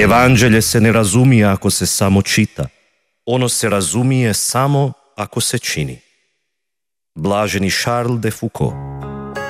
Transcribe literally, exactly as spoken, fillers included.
Evanđelje se ne razumije ako se samo čita. Ono se razumije samo ako se čini. Blaženi Charles de Foucault.